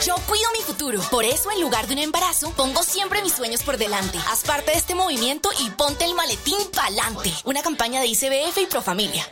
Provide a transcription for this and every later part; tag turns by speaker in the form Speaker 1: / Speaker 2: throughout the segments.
Speaker 1: Yo cuido mi futuro. Por eso, en lugar de un embarazo, pongo siempre mis sueños por delante. Haz parte de este movimiento y ponte el maletín pa'lante. Una campaña de ICBF y Profamilia.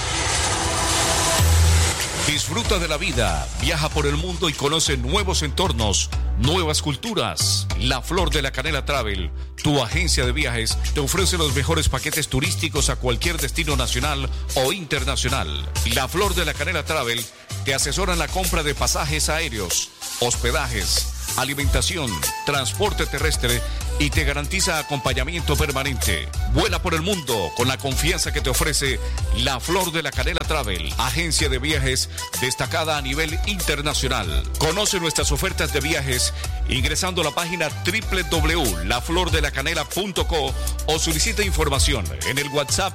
Speaker 2: Disfruta de la vida, viaja por el mundo y conoce nuevos entornos, nuevas culturas. La Flor de la Canela Travel, tu agencia de viajes, te ofrece los mejores paquetes turísticos a cualquier destino nacional o internacional. La Flor de la Canela Travel te asesora en la compra de pasajes aéreos, hospedajes, alimentación, transporte terrestre y te garantiza acompañamiento permanente. Vuela por el mundo con la confianza que te ofrece La Flor de la Canela Travel, agencia de viajes destacada a nivel internacional. Conoce nuestras ofertas de viajes ingresando a la página www.laflordelacanela.co o solicita información en el WhatsApp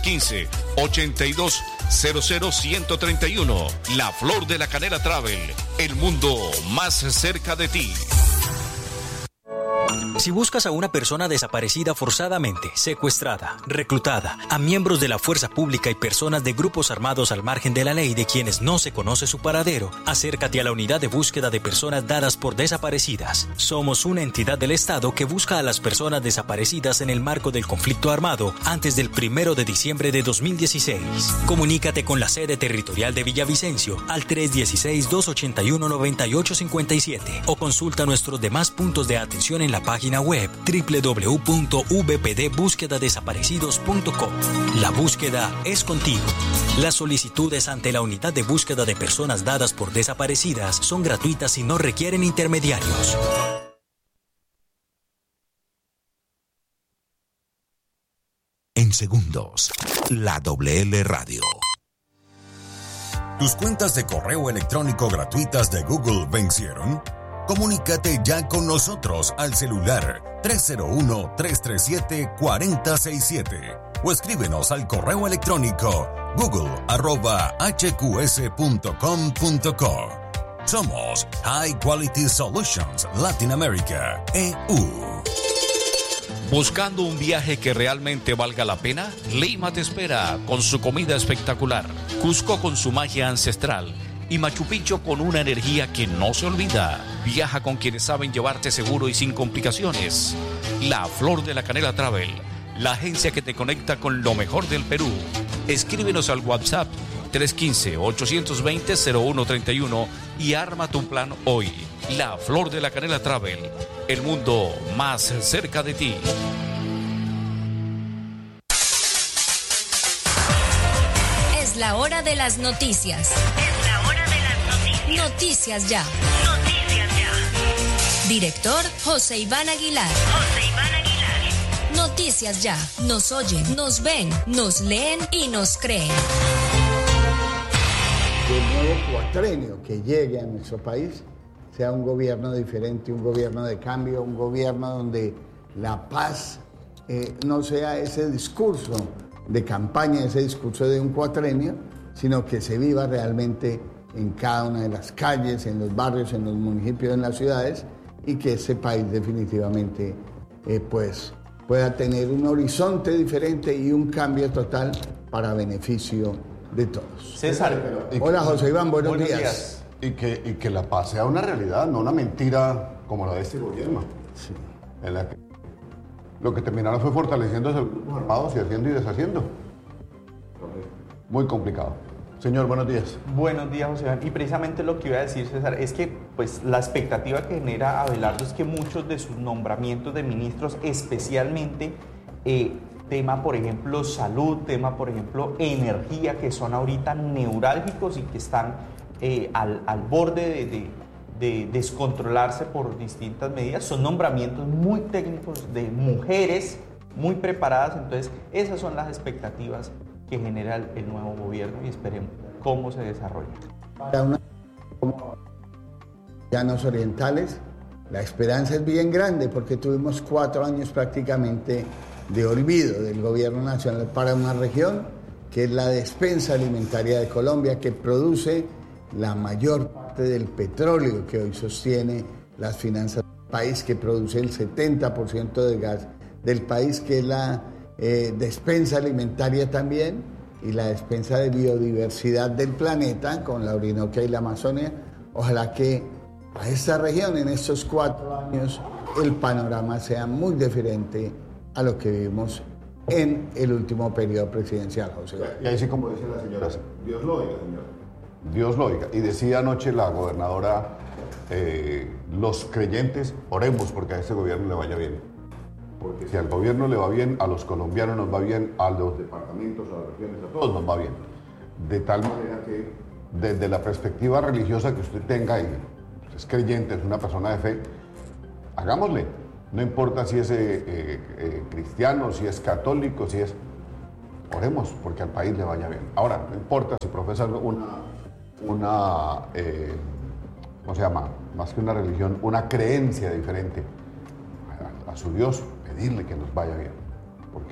Speaker 2: 315-8200-131. La Flor de la Canela Travel, el mundo más cerca de ti.
Speaker 3: Si buscas a una persona desaparecida forzadamente, secuestrada, reclutada, a miembros de la fuerza pública y personas de grupos armados al margen de la ley de quienes no se conoce su paradero, acércate a la unidad de búsqueda de personas dadas por desaparecidas. Somos una entidad del Estado que busca a las personas desaparecidas en el marco del conflicto armado antes del 1 de diciembre de 2016. Comunícate con la sede territorial de Villavicencio al 316-281-9857 o consulta nuestros demás puntos de atención en la página web www.vpdbúsquedadesaparecidos.com. La búsqueda es contigo. Las solicitudes ante la unidad de búsqueda de personas dadas por desaparecidas son gratuitas y no requieren intermediarios.
Speaker 4: En segundos, la WL Radio. ¿Tus cuentas de correo electrónico gratuitas de Google vencieron? Comunícate ya con nosotros al celular 301-337-4067 o escríbenos al correo electrónico google@hqs.com.co. Somos High Quality Solutions Latin America, EU.
Speaker 2: ¿Buscando un viaje que realmente valga la pena? Lima te espera con su comida espectacular, Cusco con su magia ancestral y Machu Picchu con una energía que no se olvida. Viaja con quienes saben llevarte seguro y sin complicaciones. La Flor de la Canela Travel, la agencia que te conecta con lo mejor del Perú. Escríbenos al WhatsApp 315-820-0131 y arma tu plan hoy. La Flor de la Canela Travel, el mundo más cerca de ti.
Speaker 5: Es la hora de las noticias. Noticias ya. Director José Iván Aguilar. Noticias ya. Nos oyen, nos ven, nos leen y nos creen.
Speaker 6: El nuevo cuatrenio que llegue a nuestro país sea un gobierno diferente, un gobierno de cambio, un gobierno donde la paz no sea ese discurso de campaña, ese discurso de un cuatrenio, sino que se viva realmente en cada una de las calles, en los barrios, en los municipios, en las ciudades, y que ese país definitivamente pueda tener un horizonte diferente y un cambio total para beneficio de todos.
Speaker 7: César.
Speaker 6: Hola José Iván, buenos días.
Speaker 7: Y que la paz sea una realidad, no una mentira como la de este gobierno.
Speaker 6: Sí.
Speaker 7: En la que lo que terminaron fue fortaleciendo a los grupos armados y haciendo y deshaciendo. Muy complicado. Señor, buenos días.
Speaker 8: Buenos días, José Iván. Y precisamente lo que iba a decir, César, es que pues, la expectativa que genera Abelardo es que muchos de sus nombramientos de ministros, especialmente tema, por ejemplo, salud, tema, por ejemplo, energía, que son ahorita neurálgicos y que están al borde de descontrolarse por distintas medidas, son nombramientos muy técnicos de mujeres muy preparadas. Entonces, esas son las expectativas que genera el nuevo gobierno y esperemos cómo se desarrolla.
Speaker 6: Para una como Llanos Orientales, la esperanza es bien grande porque tuvimos 4 años prácticamente de olvido del gobierno nacional para una región que es la despensa alimentaria de Colombia, que produce la mayor parte del petróleo que hoy sostiene las finanzas del país, que produce el 70% del gas del país, que es la despensa alimentaria también y la despensa de biodiversidad del planeta con la Orinoquia y la Amazonia. Ojalá que a esta región en estos 4 años el panorama sea muy diferente a lo que vivimos en el último periodo presidencial, José.
Speaker 7: Y ahí sí, como decía la señora, Dios lo oiga, señora. Dios lo oiga. Y decía anoche la gobernadora, los creyentes, oremos porque a este gobierno le vaya bien. Porque si al gobierno le va bien, a los colombianos nos va bien, a los departamentos, a las regiones, a todos nos va bien. De tal manera que desde la perspectiva religiosa que usted tenga, y es creyente, es una persona de fe, hagámosle. No importa si es cristiano, si es católico, si es... Oremos porque al país le vaya bien. Ahora, no importa si profesa ¿cómo se llama? Más que una religión, una creencia diferente a su Dios, pedirle que nos vaya bien. Porque...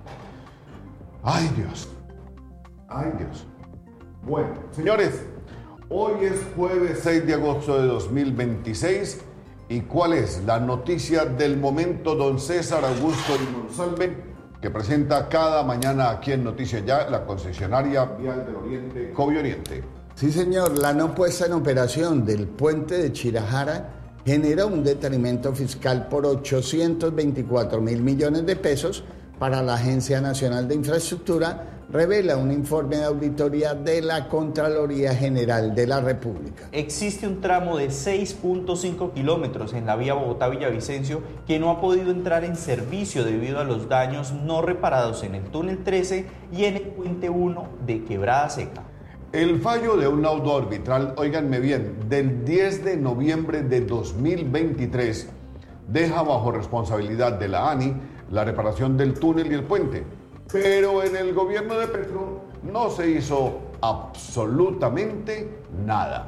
Speaker 7: ¡ay, Dios! ¡Ay, Dios! Bueno, señores, hoy es jueves 6 de agosto de 2026. ¿Y cuál es la noticia del momento, don César Augusto y Monsalve, que presenta cada mañana aquí en Noticias Ya, la concesionaria vial del Oriente, Covi Oriente?
Speaker 6: Sí, señor, la no puesta en operación del puente de Chirajara generó un detrimento fiscal por 824.000 millones de pesos para la Agencia Nacional de Infraestructura, revela un informe de auditoría de la Contraloría General de la República.
Speaker 8: Existe un tramo de 6.5 kilómetros en la vía Bogotá-Villavicencio que no ha podido entrar en servicio debido a los daños no reparados en el túnel 13 y en el puente 1 de Quebrada Seca.
Speaker 7: El fallo de un laudo arbitral, óiganme bien, del 10 de noviembre de 2023 deja bajo responsabilidad de la ANI la reparación del túnel y el puente. Pero en el gobierno de Petro no se hizo absolutamente nada.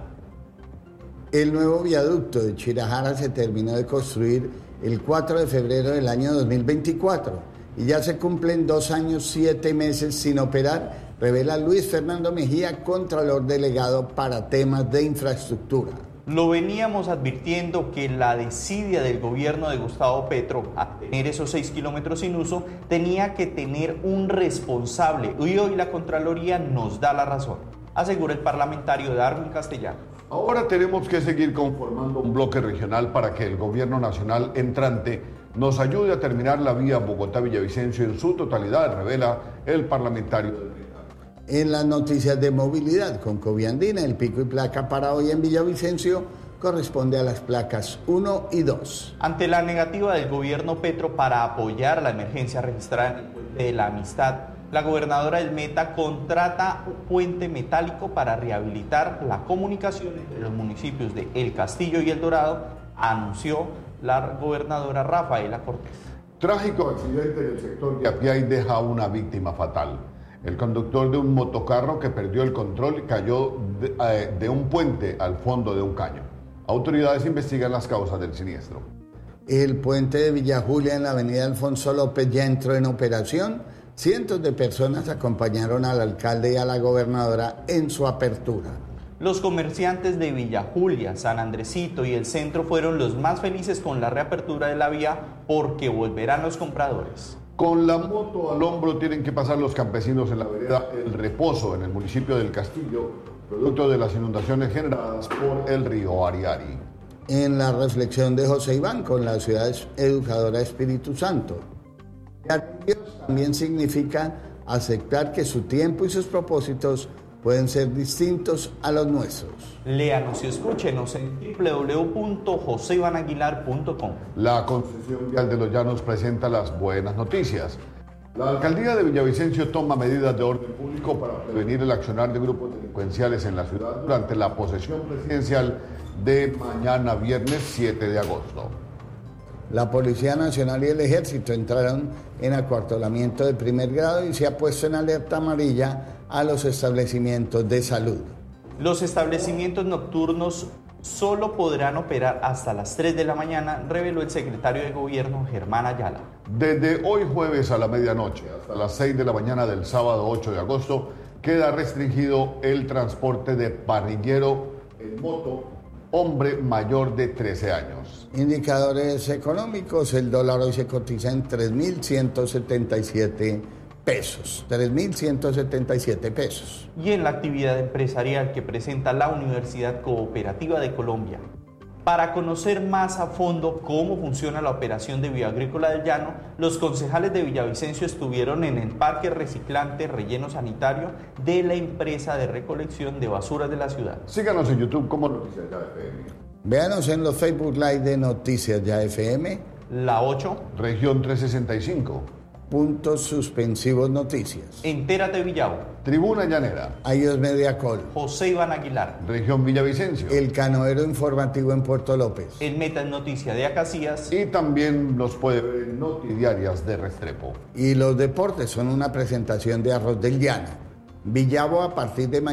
Speaker 6: El nuevo viaducto de Chirajara se terminó de construir el 4 de febrero del año 2024 y ya se cumplen 2 años, 7 meses sin operar, revela Luis Fernando Mejía, Contralor Delegado para temas de infraestructura.
Speaker 8: Lo veníamos advirtiendo que la desidia del gobierno de Gustavo Petro a tener esos 6 kilómetros sin uso tenía que tener un responsable y hoy la Contraloría nos da la razón, asegura el parlamentario Darwin Castellano.
Speaker 7: Ahora tenemos que seguir conformando un bloque regional para que el gobierno nacional entrante nos ayude a terminar la vía Bogotá-Villavicencio en su totalidad, revela el parlamentario.
Speaker 6: En las noticias de movilidad con Coviandina, el pico y placa para hoy en Villavicencio corresponde a las placas 1 y 2.
Speaker 8: Ante la negativa del gobierno Petro para apoyar la emergencia registrada en el puente de la Amistad, la gobernadora del Meta contrata un puente metálico para rehabilitar la comunicación entre los municipios de El Castillo y El Dorado, anunció la gobernadora Rafaela Cortés.
Speaker 7: Trágico accidente en el sector de Apiay deja una víctima fatal. El conductor de un motocarro que perdió el control cayó de un puente al fondo de un caño. Autoridades investigan las causas del siniestro.
Speaker 6: El puente de Villa Julia en la avenida Alfonso López ya entró en operación. Cientos de personas acompañaron al alcalde y a la gobernadora en su apertura.
Speaker 8: Los comerciantes de Villa Julia, San Andresito y el centro fueron los más felices con la reapertura de la vía porque volverán los compradores.
Speaker 7: Con la moto al hombro tienen que pasar los campesinos en la vereda El Reposo, en el municipio del Castillo, producto de las inundaciones generadas por el río Ariari.
Speaker 6: En la reflexión de José Iván con la ciudad educadora Espíritu Santo, Dios también significa aceptar que su tiempo y sus propósitos pueden ser distintos a los nuestros.
Speaker 8: Léanos y escúchenos en www.joseivanaguilar.com.
Speaker 7: La concesión vial de Los Llanos presenta las buenas noticias. La alcaldía de Villavicencio toma medidas de orden público para prevenir el accionar de grupos delincuenciales en la ciudad durante la posesión presidencial de mañana viernes 7 de agosto.
Speaker 6: La Policía Nacional y el Ejército entraron en acuartelamiento de primer grado y se ha puesto en alerta amarilla a los establecimientos de salud.
Speaker 8: Los establecimientos nocturnos solo podrán operar hasta las 3 de la mañana, reveló el secretario de Gobierno Germán Ayala.
Speaker 7: Desde hoy jueves a la medianoche hasta las 6 de la mañana del sábado 8 de agosto queda restringido el transporte de parrillero en moto, hombre mayor de 13 años.
Speaker 6: Indicadores económicos, el dólar hoy se cotiza en 3.177 pesos, 3.177 pesos.
Speaker 8: Y en la actividad empresarial que presenta la Universidad Cooperativa de Colombia. Para conocer más a fondo cómo funciona la operación de Bioagrícola del Llano, los concejales de Villavicencio estuvieron en el parque reciclante relleno sanitario de la empresa de recolección de basuras de la ciudad.
Speaker 7: Síganos en YouTube como Noticias Ya FM.
Speaker 6: Véanos en los Facebook Live de Noticias Ya FM.
Speaker 8: La 8.
Speaker 7: Región 365.
Speaker 6: Puntos suspensivos noticias.
Speaker 8: Entérate Villavo.
Speaker 7: Tribuna Llanera.
Speaker 6: iOS Mediacol.
Speaker 8: José Iván Aguilar.
Speaker 7: Región Villavicencio.
Speaker 6: El Canoero Informativo en Puerto López.
Speaker 8: El Meta en Noticia de Acacías.
Speaker 7: Y también nos puede ver en Notidiarias de Restrepo.
Speaker 6: Y los deportes son una presentación de Arroz del Llano. Villavo a partir de mañana.